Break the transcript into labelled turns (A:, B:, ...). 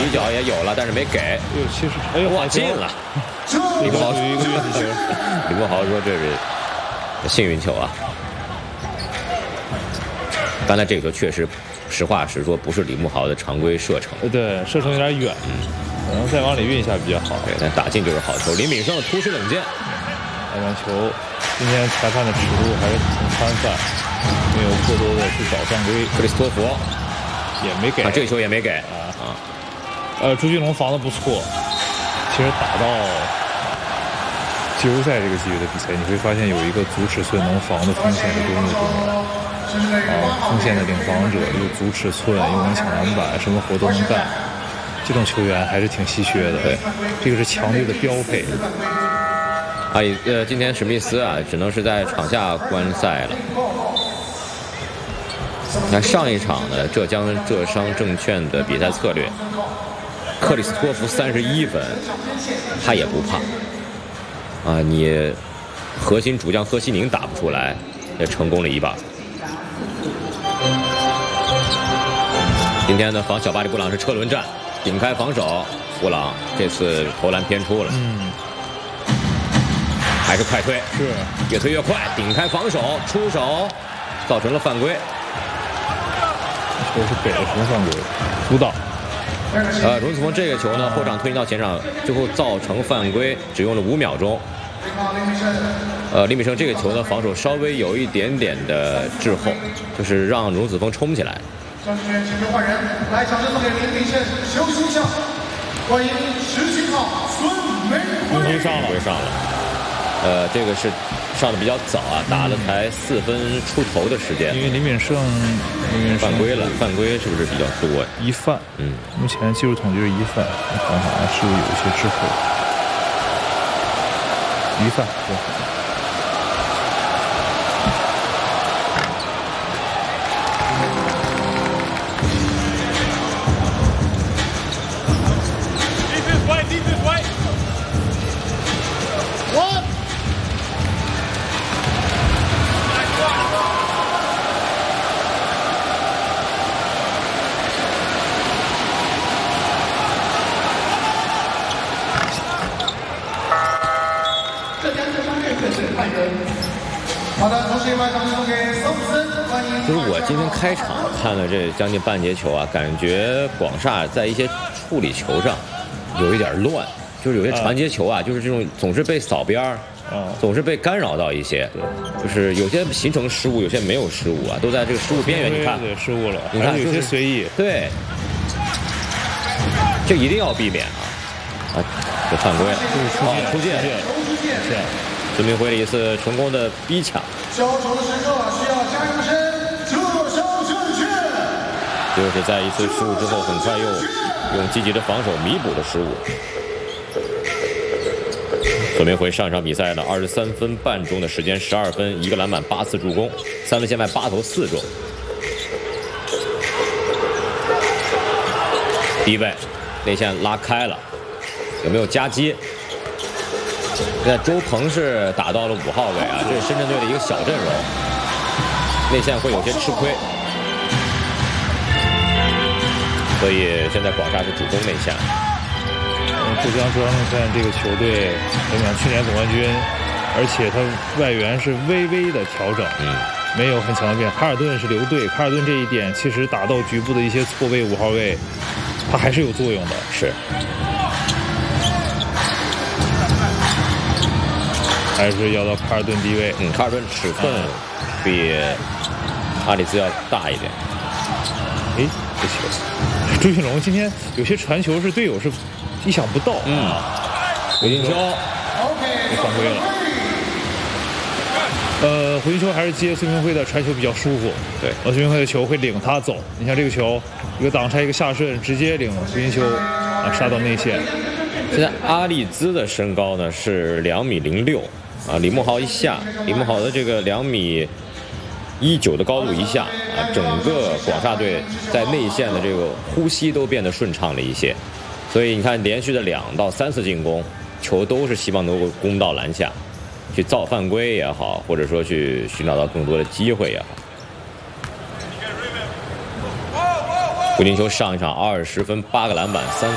A: 一脚也有了，但是没给。
B: 其实哎呦，
A: 哇，进了！李慕豪
B: 一个运气球。
A: 李慕豪说这是幸运球啊。刚才这个球确实，实话实说，不是李慕豪的常规射程。
B: 对，射程有点远，可能再往里运一下比较好。
A: 对，但打进就是好球。林炳胜的突施冷箭，
B: 那场球，今天裁判的尺度还是挺宽泛，没有过多的去找犯规。
A: 克里斯托弗
B: 也没给，
A: 这个球也没给
B: 朱俊龙防的不错。其实打到季后赛这个级别的比赛，你会发现有一个足尺寸能防的锋线是多么重要。锋线的领防者又足尺寸，又能抢篮板，什么活都能干。这种球员还是挺稀缺的。
A: 对，
B: 这个是强队的标配。
A: 今天史密斯啊，只能是在场下观赛了。那上一场呢，浙商证券的比赛策略，克里斯托弗31分，他也不怕啊！你核心主将贺西宁打不出来，也成功了一把。今天呢，防小巴黎布朗是车轮战，顶开防守，布朗这次投篮偏出了，还是快推，
B: 是
A: 越推越快，顶开防守，出手，造成了犯规。
B: 这是给了什么犯规？辅导。
A: 荣子峰这个球呢，后场推进到前场，最后造成犯规，只用了5秒钟。林炳胜这个球呢，防守稍微有一点点的滞后，就是让荣子峰冲起来。
C: 张志远请求换人，来掌声送给林炳胜休息一下，欢迎17号孙梅辉
A: 上了，这个是上的比较早啊，打了才4分出头的时间。
B: 因为林炳胜
A: 犯规了，犯规是不是比较多呀？
B: 一犯，目前技术统计是一犯，看看是有一些滞后。一犯，对。
C: 好的，同时也把掌声送给桑普森，欢迎。
A: 就是我今天开场看了这将近半节球啊，感觉广厦在一些处理球上有一点乱，就是有些传接球啊，就是这种总是被扫边儿，总是被干扰到一些，就是有些形成失误，有些没有失误啊，都在这个失误边缘。你看，
B: 对，失误了，
A: 你看
B: 有些随意，
A: 对，这一定要避免啊！这犯规了，出界。孙明辉的一次成功的逼抢。
C: 交手的时刻需要加油声，浙商证券。
A: 就是在一次失误之后，很快又用积极的防守弥补了失误。孙明辉上场比赛的23分半钟的时间，12分，1个篮板，8次助攻，3分线外8投4中。低位内线拉开了，有没有夹击？现在周鹏是打到了5号位啊，这是深圳队的一个小阵容，内线会有些吃亏，所以现在广厦是主攻内线。
B: 浙江浙商证券这个球队，我想去年总冠军，而且他外援是微微的调整，没有很强的变。卡尔顿是留队，卡尔顿这一点其实打到局部的一些错位5号位，他还是有作用的。
A: 是。
B: 还是要到卡尔顿低位。
A: 卡尔顿尺寸比阿里兹要大一点。
B: 这球，朱俊龙今天有些传球是队友是意想不到。
A: 回金秋，
B: 被犯规了。回金秋还是接孙明辉的传球比较舒服。
A: 对，
B: 孙明辉的球会领他走。你像这个球，一个挡拆，一个下顺，直接领回金秋杀到内线。
A: 现在阿利兹的身高呢是2.06米啊，李慕豪一下，李慕豪的这个2.19米的高度一下啊，整个广厦队在内线的这个呼吸都变得顺畅了一些，所以你看连续的2到3次进攻，球都是希望能够攻到篮下，去造犯规也好，或者说去寻找到更多的机会也好。胡金秋上一场20分8个篮板3